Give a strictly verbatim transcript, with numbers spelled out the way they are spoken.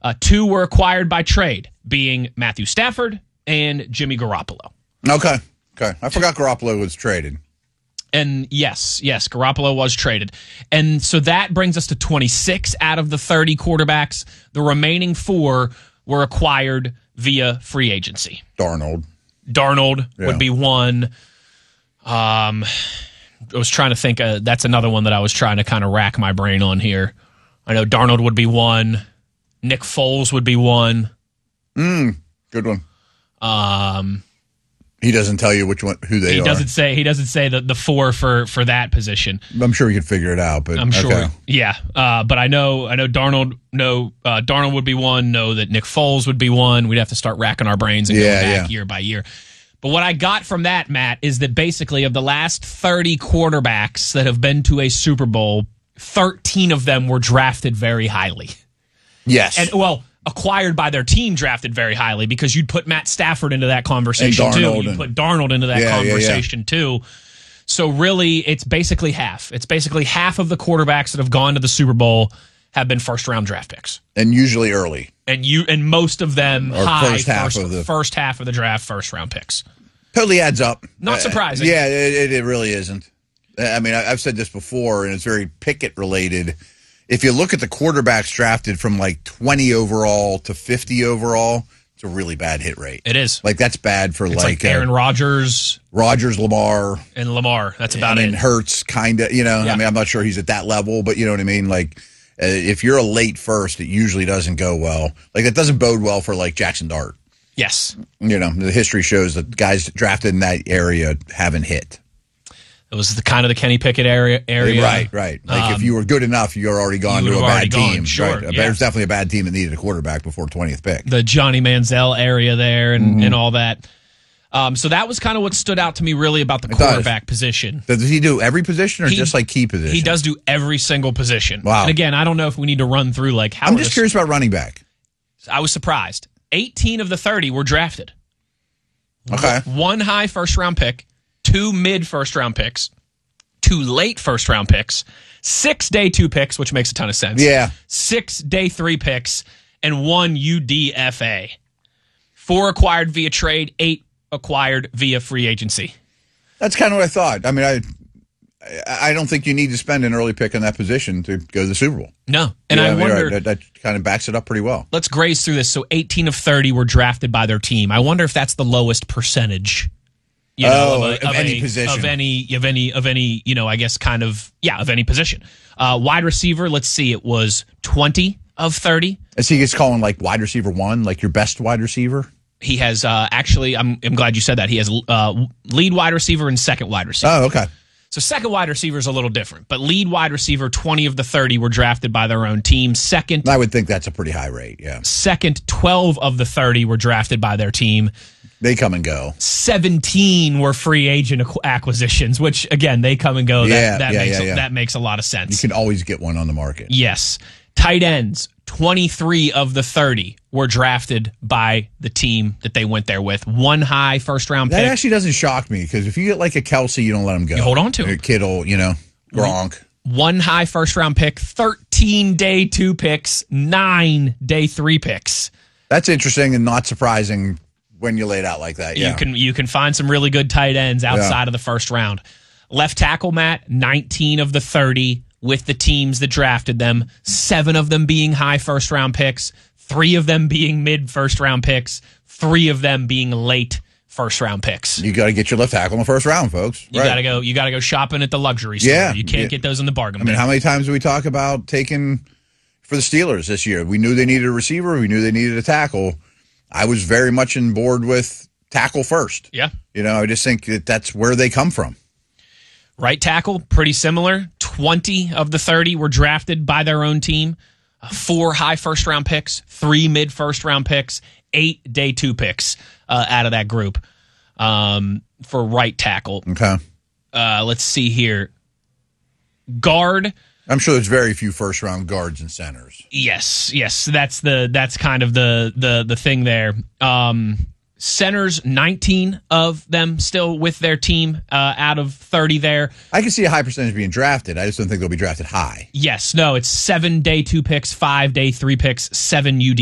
Uh, two were acquired by trade, being Matthew Stafford and Jimmy Garoppolo. Okay. Okay. I forgot Garoppolo was traded. And yes, yes, Garoppolo was traded. And so that brings us to twenty-six out of the thirty quarterbacks. The remaining four were acquired via free agency. Darnold. Darnold Yeah. would be one. Um, I was trying to think. Uh, that's another one that I was trying to kind of rack my brain on here. I know Darnold would be one. Nick Foles would be one. Mm, good one. Um, he doesn't tell you which one, who they he are. doesn't say. He doesn't say the, the four for, for that position. I'm sure we could figure it out, but I'm sure. okay. Yeah, uh, but I know. I know Darnold. No, uh, Darnold would be one. Know that Nick Foles would be one. We'd have to start racking our brains and Yeah, going back yeah. year by year. But what I got from that, Matt, is that basically of the last thirty quarterbacks that have been to a Super Bowl, thirteen of them were drafted very highly. Yes. And, well, acquired by their team, drafted very highly, because you'd put Matt Stafford into that conversation, And too. Darnold You'd and- put Darnold into that Yeah, yeah, yeah. conversation, too. So really, it's basically half. It's basically half of the quarterbacks that have gone to the Super Bowl have been first-round draft picks. and usually early. And you and most of them Or high first half first, of the- first half of the draft, first-round picks. Totally adds up. Not Uh, surprising. yeah, it, it really isn't. I mean, I, I've said this before, and it's very Pickett related. If you look at the quarterbacks drafted from like twenty overall to fifty overall, it's a really bad hit rate. It is. Like, that's bad for It's like, like Aaron uh, Rodgers Rodgers, Lamar, and Lamar. That's about and it. Hurts, kind of, you know. Yeah. I mean, I'm not sure he's at that level, but you know what I mean? Like, uh, if you're a late first, it usually doesn't go well. Like, it doesn't bode well for like Jackson Dart. Yes. You know, the history shows that guys drafted in that area haven't hit. It was the kind of the Kenny Pickett area. area. Right, right. Like, Um, if you were good enough, you're already gone you to a would've already bad gone, team. sure, Right. yeah. There's definitely a bad team that needed a quarterback before twentieth pick. The Johnny Manziel area there and, Mm-hmm. and all that. Um, so that was kind of what stood out to me really about the It does. quarterback position. Does he do every position or He- just like key position? He does do every single position. Wow. And again, I don't know if we need to run through like how I'm are just the- curious about running back. I was surprised. eighteen of the thirty were drafted. Okay. One high first round pick, two mid first round picks, two late first round picks, six day two picks, which makes a ton of sense. Yeah. Six day three picks, and one U D F A. Four acquired via trade, eight acquired via free agency. That's kind of what I thought. I mean, I I don't think you need to spend an early pick in that position to go to the Super Bowl. No. And Yeah, I mean, wonder, right, that, that kind of backs it up pretty well. let's graze through this. So eighteen of thirty were drafted by their team. I wonder if that's the lowest percentage. You know, Oh, a- of any position. Of any, of any, of any, you know, I guess kind of, yeah, of any position. Uh, wide receiver, let's see, it was twenty of thirty. Is he just calling like wide receiver one, like your best wide receiver? He has uh, actually, I'm, I'm glad you said that. He has uh, lead wide receiver and second wide receiver. Oh, okay. So second wide receiver is a little different, but lead wide receiver, twenty of the thirty were drafted by their own team. Second, I would think that's a pretty high rate, yeah. second, twelve of the thirty were drafted by their team. They come and go. seventeen were free agent acqu- acquisitions, which again, they come and go. That, Yeah, that yeah, makes yeah, yeah. that makes a lot of You sense. can always get one on the market. Yes. Tight ends, twenty-three of the thirty were drafted by the team that they went there with. One high first round That pick. actually doesn't shock me because if you get like a Kelsey, you don't let him go. You hold on to Or him. Kittle, you know, Gronk. One high first round pick, thirteen day two picks, nine day three picks. That's interesting and not surprising when you lay it out like that. Yeah. You can you can find some really good tight ends outside Yeah. of the first round. Left tackle, Matt, nineteen of the thirty with the teams that drafted them, seven of them being high first round picks, three of them being mid first round picks, three of them being late first round picks. You got to get your left tackle in the first round, folks. You Right. gotta go. You gotta go shopping at the luxury store. Yeah. You can't Yeah. get those in the bargain I mean, bin. how many times do we talk about taking for the Steelers this year? We knew they needed a receiver. We knew they needed a tackle. I was very much on board with tackle first. Yeah. You know, I just think that that's where they come from. Right tackle, pretty similar. twenty of the thirty were drafted by their own team. Uh, Four high first round picks, three mid first round picks, eight day two picks uh, out of that group um, for right tackle. Okay. Uh, let's see here. Guard. I'm sure there's very few first round guards and centers. Yes, yes, that's the that's kind of the the the thing there. Um, centers, nineteen of them still with their team uh, out of thirty there. I can see a high percentage being drafted. I just don't think they'll be drafted high. Yes, no, it's seven day two picks, five day three picks, seven U D